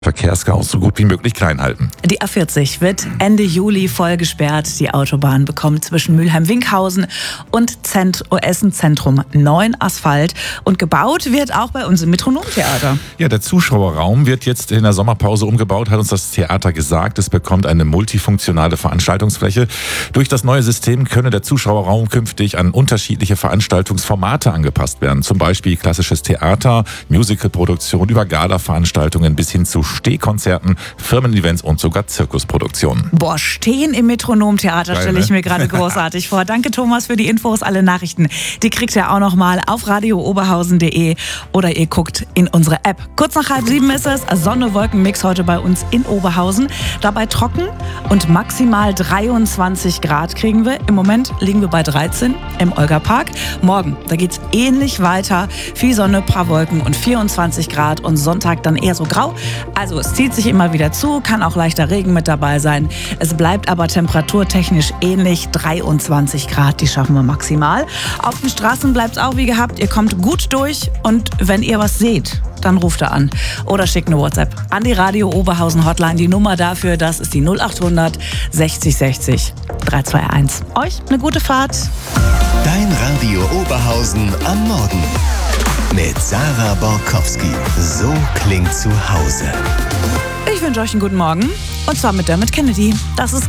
Verkehrschaos so gut wie möglich klein halten. Die A40 wird Ende Juli voll gesperrt. Die Autobahn bekommt zwischen Mülheim-Winkhausen und Essen-Zentrum neuen Asphalt. Und gebaut wird auch bei uns im Metronomtheater. Ja, der Zuschauerraum wird jetzt in der Sommerpause umgebaut, hat uns das Theater gesagt. Es bekommt eine multifunktionale Veranstaltungsfläche. Durch das neue System könne der Zuschauerraum künftig an unterschiedliche Veranstaltungsformate angepasst werden. Zum Beispiel klassisches Theater, Musicalproduktion über Gala-Veranstaltungen bis hin zu Stehkonzerten, Firmen-Events und sogar Zirkusproduktionen. Boah, stehen im Metronomtheater stelle ich mir gerade großartig vor. Danke Thomas für die Infos, alle Nachrichten. Die kriegt ihr auch noch mal auf radiooberhausen.de oder ihr guckt in unsere App. Kurz nach 6:30 ist es, Sonne-Wolken-Mix heute bei uns in Oberhausen. Dabei trocken und maximal 23 Grad kriegen wir. Im Moment liegen wir bei 13 im Olga-Park. Morgen, da geht's ähnlich weiter. Viel Sonne, paar Wolken und 24 Grad und Sonntag dann eher so grau. Also es zieht sich immer wieder zu, kann auch leichter Regen mit dabei sein. Es bleibt aber temperaturtechnisch ähnlich, 23 Grad, die schaffen wir maximal. Auf den Straßen bleibt es auch wie gehabt, ihr kommt gut durch und wenn ihr was seht, dann ruft er an oder schickt eine WhatsApp an die Radio Oberhausen Hotline. Die Nummer dafür, das ist die 0800 60 60 321. Euch eine gute Fahrt. Dein Radio Oberhausen am Morgen. Mit Sarah Borkowski. So klingt zu Hause. Ich wünsche euch einen guten Morgen und zwar mit Dermot Kennedy. Das ist